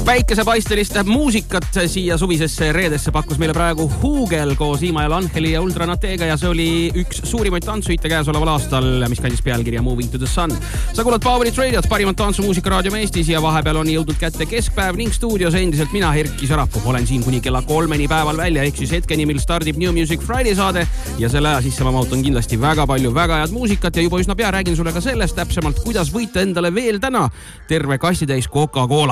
Päikesepaistelist muusikat siia suvisesse reedesse pakkus meile praegu Hugel koos Imael Angeli ja Ultranateega ja see oli üks suurimaid tantsuhitte käesoleval aastal, mis kandis pealkirja Moving to the Sun. Sa kuulad Powerit Radiot, parimat tantsumuusika raadiom Eestis ja vahepeal on jõudnud kätte keskpäev ning stuudios endiselt mina, Erki Sarapov. Olen siin kuni kella 3 päeval välja, ehk siis hetkeni, mil stardib New Music Friday saade ja selle aja sisse ma mahutan kindlasti väga palju väga head muusikat ja juba üsna pea räägin sulle ka sellest täpsemalt, kuidas võita endale veel täna terve kastitäis Coca-Cola.